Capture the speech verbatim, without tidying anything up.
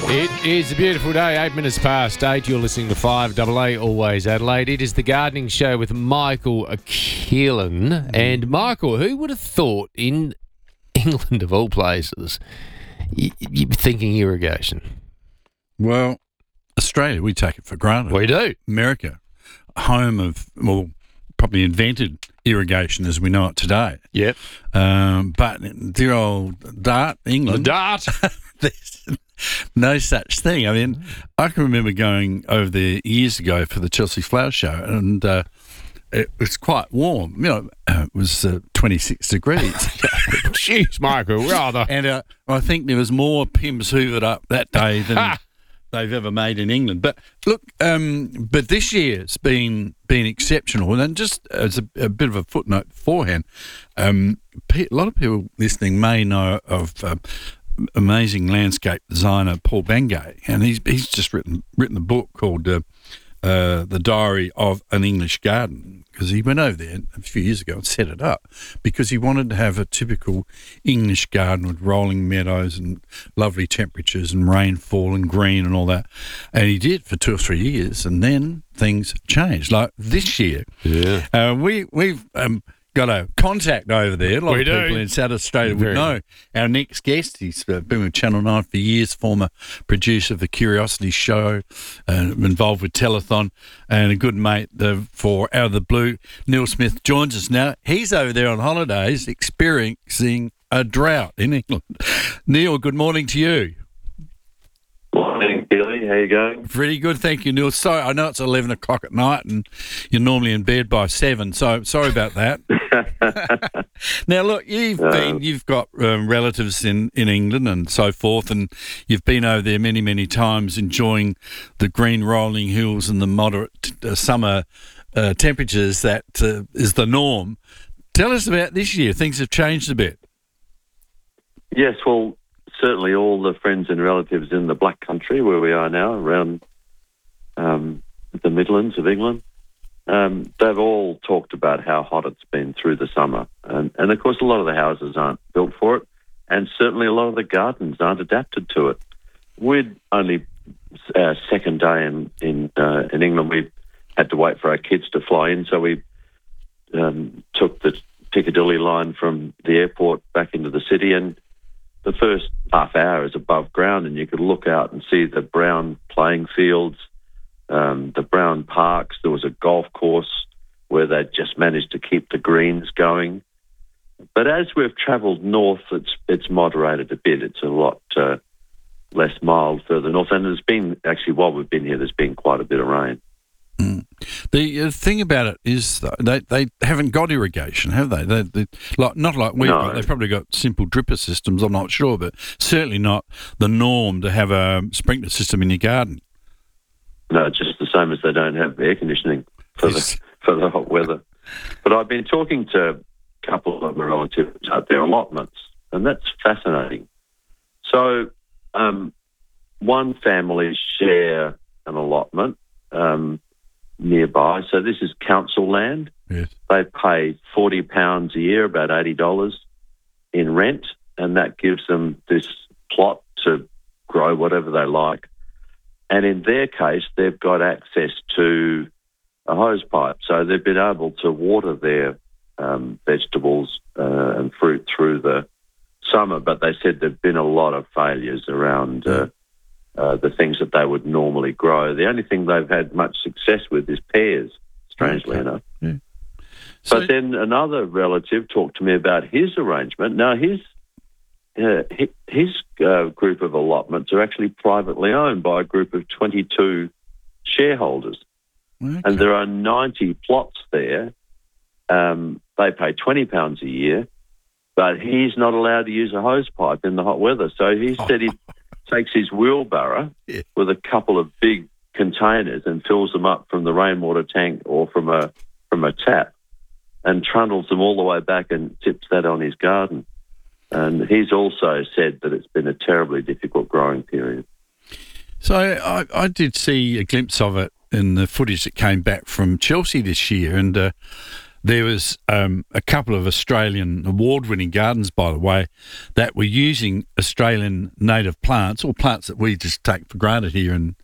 It is a beautiful day, eight minutes past eight. You're listening to five A A, always Adelaide. It is the gardening show with Michael Keelan. And Michael, who would have thought in England, of all places, you, you'd be thinking irrigation? Well, Australia, we take it for granted. We do. America, home of, well, probably invented irrigation as we know it today. Yep. Um, but dear old Dart, England. The dart. There's no such thing. I mean, I can remember going over there years ago for the Chelsea Flower Show, and uh, it was quite warm. You know, uh, it was uh, twenty-six degrees. Jeez, Michael, rather. And uh, I think there was more Pims hoovered up that day than they've ever made in England. But look, um, but this year's been been exceptional. And just as a, a bit of a footnote beforehand, um, a lot of people listening may know of Uh, amazing landscape designer Paul Bangay, and he's he's just written written a book called uh, uh, The Diary of an English Garden, because he went over there a few years ago and set it up because he wanted to have a typical English garden with rolling meadows and lovely temperatures and rainfall and green and all that, and he did for two or three years, and then things changed. Like this year, yeah, uh, we we've. Um, got a contact over there. A lot we of do. people in South Australia would Very know. Our next guest, he's uh, been with Channel nine for years, former producer of the Curiosity Show, uh, involved with Telethon, and a good mate uh, for Out of the Blue. Neil Smith joins us now. He's over there on holidays experiencing a drought in England. Neil, good morning to you. Morning, Billy. How you going? Pretty good, thank you, Neil. Sorry, I know it's eleven o'clock at night and you're normally in bed by seven, so sorry about that. Now, look, you've Um, been, you've got um, relatives in, in England and so forth, and you've been over there many, many times enjoying the green rolling hills and the moderate uh, summer uh, temperatures that uh, is the norm. Tell us about this year. Things have changed a bit. Yes, well, certainly all the friends and relatives in the Black Country, where we are now, around um, the Midlands of England, um, they've all talked about how hot it's been through the summer. And, and, of course, a lot of the houses aren't built for it, and certainly a lot of the gardens aren't adapted to it. We'd only, our second day in, in, uh, in England, we had to wait for our kids to fly in, so we um, took the Piccadilly line from the airport back into the city, and the first half hour is above ground, and you could look out and see the brown playing fields, um, the brown parks. There was a golf course where they'd just managed to keep the greens going. But as we've travelled north, it's it's moderated a bit. It's a lot uh, less mild further north. And there's been, actually, while we've been here, there's been quite a bit of rain. Mm. The uh, thing about it is though, they they haven't got irrigation, have they? They, they like not like we've No. got. They've probably got simple dripper systems. I'm not sure, but certainly not the norm to have a sprinkler system in your garden. No, it's just the same as they don't have air conditioning for Yes. the for the hot weather. But I've been talking to a couple of my relatives at their allotments, and that's fascinating. So, um, one family share an allotment um, nearby. So this is council land. Yes. They pay forty pounds a year, about eighty dollars in rent, and that gives them this plot to grow whatever they like. And in their case, they've got access to a hose pipe. So they've been able to water their um, vegetables uh, and fruit through the summer, but they said there've been a lot of failures around uh, uh, the things that they would normally grow. The only thing they've had much success with is pears, strangely Okay. enough. Yeah. So, But then another relative talked to me about his arrangement. Now, his uh, hi- his uh, group of allotments are actually privately owned by a group of twenty-two shareholders, okay. and there are ninety plots there. Um, they pay twenty pounds a year, but he's not allowed to use a hose pipe in the hot weather. So he said he takes his wheelbarrow Yeah. with a couple of big containers and fills them up from the rainwater tank or from a from a tap, and trundles them all the way back and tips that on his garden. And he's also said that it's been a terribly difficult growing period. So I, I did see a glimpse of it in the footage that came back from Chelsea this year, and uh, there was um, a couple of Australian award-winning gardens, by the way, that were using Australian native plants or plants that we just take for granted here in